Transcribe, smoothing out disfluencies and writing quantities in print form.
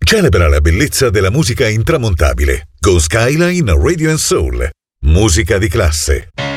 Celebra la bellezza della musica intramontabile con Skyline Radio and Soul. Musica di classe.